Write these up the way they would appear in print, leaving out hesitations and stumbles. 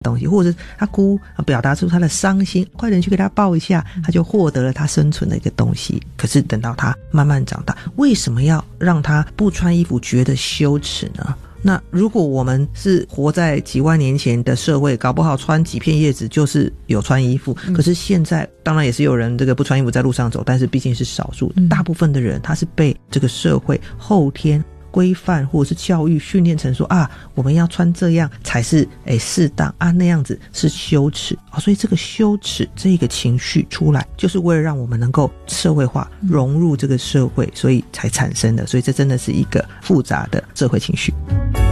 东西，或者是他哭表达出他的伤心，快点去给他抱一下，他就获得了他生存的一个东西。可是等到他慢慢长大，为什么要让他不穿衣服觉得羞耻呢？那如果我们是活在几万年前的社会，搞不好穿几片叶子就是有穿衣服，可是现在当然也是有人这个不穿衣服在路上走，但是毕竟是少数，大部分的人他是被这个社会后天规范或者是教育训练成说我们要穿这样才是适当那样子是羞耻所以这个羞耻这个情绪出来，就是为了让我们能够社会化融入这个社会，所以才产生的。所以这真的是一个复杂的社会情绪。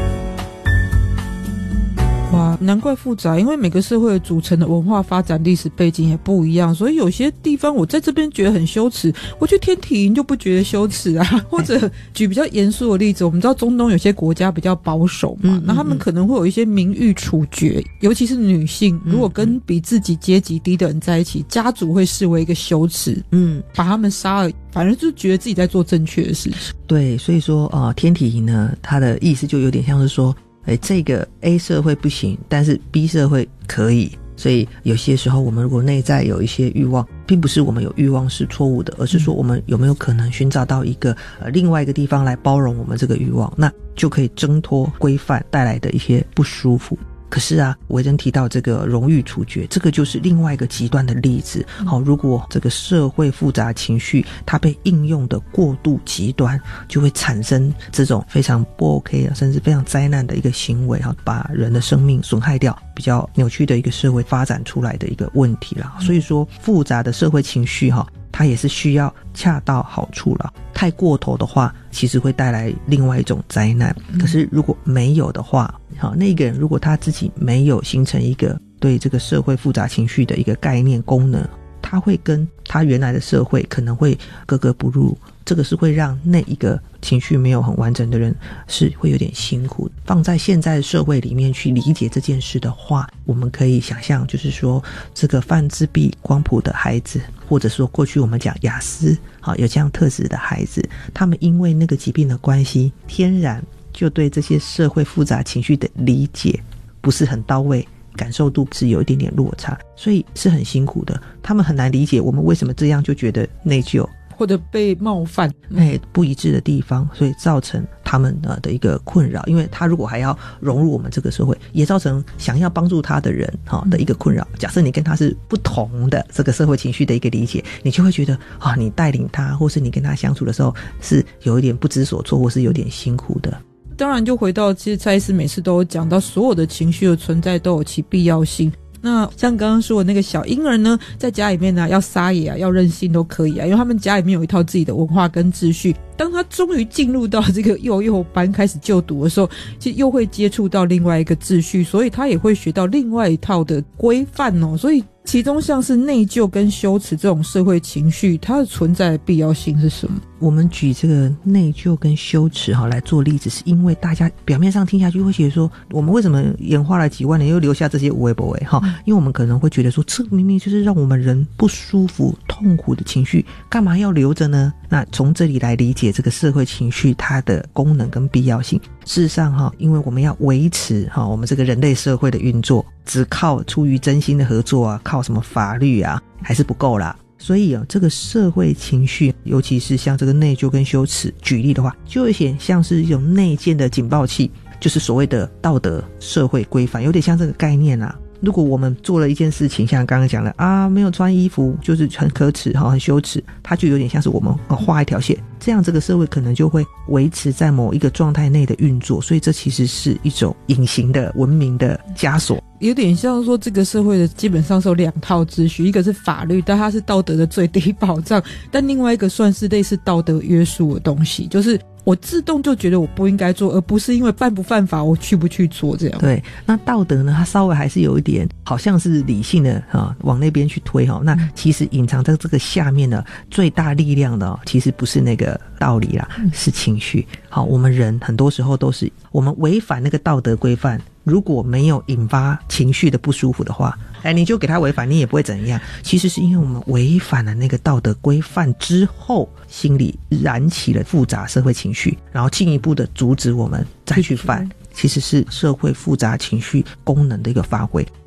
哇，难怪复杂，因为每个社会组成的文化发展历史背景也不一样，所以有些地方我在这边觉得很羞耻，我去天体营就不觉得羞耻啊。或者举比较严肃的例子，我们知道中东有些国家比较保守嘛，那他们可能会有一些名誉处决，尤其是女性如果跟比自己阶级低的人在一起，家族会视为一个羞耻，把他们杀了，反正就觉得自己在做正确的事情。 对，所以说天体营呢，它的意思就有点像是说这个 A 社会不行，但是 B 社会可以。所以有些时候我们如果内在有一些欲望，并不是我们有欲望是错误的，而是说我们有没有可能寻找到一个另外一个地方来包容我们这个欲望，那就可以挣脱规范带来的一些不舒服。可是维珍提到这个荣誉处决，这个就是另外一个极端的例子。如果这个社会复杂情绪它被应用的过度极端，就会产生这种非常不 OK 甚至非常灾难的一个行为，把人的生命损害掉，比较扭曲的一个社会发展出来的一个问题啦。所以说复杂的社会情绪它也是需要恰到好处了，太过头的话其实会带来另外一种灾难。可是如果没有的话，那个人如果他自己没有形成一个对这个社会复杂情绪的一个概念功能，他会跟他原来的社会可能会格格不入，这个是会让那一个情绪没有很完整的人是会有点辛苦。放在现在的社会里面去理解这件事的话，我们可以想象，就是说这个泛自闭光谱的孩子，或者说过去我们讲亚斯有这样特质的孩子，他们因为那个疾病的关系，天然就对这些社会复杂情绪的理解不是很到位，感受度是有一点点落差，所以是很辛苦的。他们很难理解我们为什么这样就觉得内疚或者被冒犯不一致的地方，所以造成他们的一个困扰。因为他如果还要融入我们这个社会，也造成想要帮助他的人的一个困扰。假设你跟他是不同的这个社会情绪的一个理解，你就会觉得你带领他或是你跟他相处的时候是有一点不知所措，或是有点辛苦的。 当然就回到其实蔡医师每次都有讲到，所有的情绪的存在都有其必要性。那像刚刚说的那个小婴儿呢，在家里面要撒野要任性都可以因为他们家里面有一套自己的文化跟秩序。当他终于进入到这个幼幼班开始就读的时候，其实又会接触到另外一个秩序，所以他也会学到另外一套的规范所以其中像是内疚跟羞耻这种社会情绪，它的存在的必要性是什么？ 我们举这个内疚跟羞耻来做例子，是因为大家表面上听下去会觉得说，我们为什么演化了几万年又留下这些无为不为因为我们可能会觉得说，这明明就是让我们人不舒服痛苦的情绪，干嘛要留着呢？那从这里来理解这个社会情绪它的功能跟必要性。事实上因为我们要维持我们这个人类社会的运作，只靠出于真心的合作靠什么法律还是不够啦。所以这个社会情绪，尤其是像这个内疚跟羞耻，举例的话，就有点像是一种内建的警报器，就是所谓的道德社会规范，有点像这个概念如果我们做了一件事情，像刚刚讲的没有穿衣服就是很可耻很羞耻，它就有点像是我们画一条线，这样这个社会可能就会维持在某一个状态内的运作。所以这其实是一种隐形的文明的枷锁， 有点像说这个社会的基本上是有两套秩序，一个是法律，但它是道德的最低保障，但另外一个算是类似道德约束的东西，就是我自动就觉得我不应该做，而不是因为犯不犯法我去不去做这样。 对，那道德呢，它稍微还是有一点好像是理性的往那边去推那其实隐藏在这个下面呢，最大力量的其实不是那个道理啦，是情绪。我们人很多时候都是我们违反那个道德规范， 如果没有引发情绪的不舒服的话，你就给他违反，你也不会怎样。其实是因为我们违反了那个道德规范之后，心里燃起了复杂社会情绪，然后进一步的阻止我们再去犯，其实是社会复杂情绪功能的一个发挥。